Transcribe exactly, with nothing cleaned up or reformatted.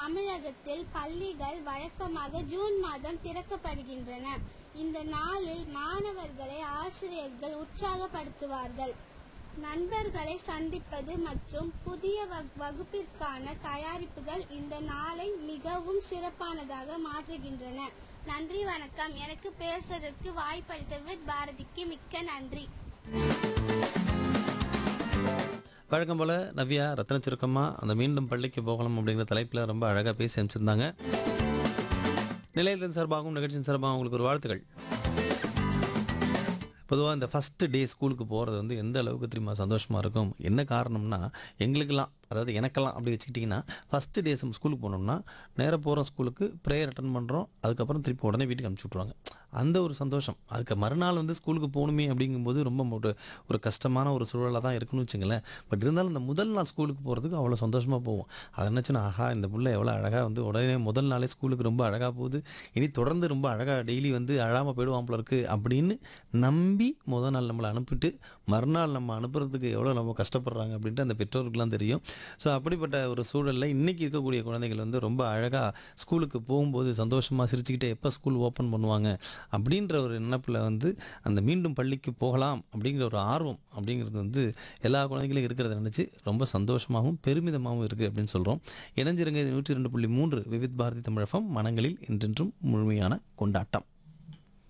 தமிழகத்தில் பள்ளிகள் வழக்கமாக ஜூன் மாதம் திறக்கப்படுகின்றன. இந்த நாளில் மாணவர்களை ஆசிரியர்கள் உற்சாகப்படுத்துவார்கள். நண்பர்களை சந்திப்பது மற்றும் புதிய வகுப்பிற்கான தயாரிப்புகள் இந்த நாளை மிகவும் சிறப்பானதாக மாற்றுகின்றன. நன்றி, வணக்கம். எனக்கு பேசுவதற்கு வாய்ப்பளித்த பாரதிக்கு மிக்க நன்றி. வழக்கம் போல் நவ்யா ரத்ன சுருக்கமாக அந்த மீண்டும் பள்ளிக்கு போகலாம் அப்படிங்கிற தலைப்பில் ரொம்ப அழகாக பேசி அனுப்பிச்சிருந்தாங்க. நிலையத்தின் சார்பாகவும் நிகழ்ச்சியின் சார்பாகவும் உங்களுக்கு ஒரு வாழ்த்துக்கள். பொதுவாக இந்த ஃபஸ்ட்டு டே ஸ்கூலுக்கு போகிறது வந்து எந்த அளவுக்கு தெரியுமா சந்தோஷமாக இருக்கும். என்ன காரணம்னா, எங்களுக்கெல்லாம், அதாவது எனக்கெல்லாம் அப்படி வச்சுக்கிட்டிங்கன்னா, ஃபஸ்ட்டு டேஸ் ஸ்கூலுக்கு போனோம்னா நேராக போகிறோம் ஸ்கூலுக்கு, ப்ரேயர் அட்டன் பண்ணுறோம், அதுக்கப்புறம் திருப்பி உடனே வீட்டுக்கு அனுப்பிச்சி விட்ருவாங்க. அந்த ஒரு சந்தோஷம். அதுக்கு மறுநாள் வந்து ஸ்கூலுக்கு போகணுமே அப்படிங்கும்போது ரொம்ப ஒரு ஒரு கஷ்டமான ஒரு சூழலாக தான் இருக்குன்னு வச்சுங்களேன். பட் இருந்தாலும் இந்த முதல் நாள் ஸ்கூலுக்கு போகிறதுக்கு அவ்வளோ சந்தோஷமாக போவோம். அதை நினச்சுன்னா, ஆஹா இந்த புள்ள எவ்வளோ அழகாக வந்து உடனே முதல் நாளே ஸ்கூலுக்கு ரொம்ப அழகாக போகுது, இனி தொடர்ந்து ரொம்ப அழகாக டெய்லி வந்து அழாமல் போயிடுவான் போல இருக்குது அப்படின்னு நம்பி முதல் நாள் நம்மளை அனுப்பிட்டு மறுநாள் நம்ம அனுப்புறதுக்கு எவ்வளோ நம்ம கஷ்டப்படுறாங்க அப்படின்ட்டு அந்த பெற்றோருக்குலாம் தெரியும். ஸோ அப்படிப்பட்ட ஒரு சூழலில் இன்றைக்கி இருக்கக்கூடிய குழந்தைகள் வந்து ரொம்ப அழகாக ஸ்கூலுக்கு போகும்போது சந்தோஷமாக சிரிச்சுக்கிட்டே எப்போ ஸ்கூல் ஓப்பன் பண்ணுவாங்க அப்படின்ற ஒரு நினைப்பில் வந்து அந்த மீண்டும் பள்ளிக்கு போகலாம் அப்படிங்கிற ஒரு ஆர்வம் அப்படிங்கிறது வந்து எல்லா குழந்தைகளும் இருக்கிறத நினச்சி ரொம்ப சந்தோஷமாகவும் பெருமிதமாகவும் இருக்குது அப்படின்னு சொல்கிறோம். இணைஞ்சிருங்க. இது நூற்றி ரெண்டு புள்ளி மூன்று விவித் பாரதி தமிழகம், மனங்களில் என்றென்றும் முழுமையான கொண்டாட்டம்.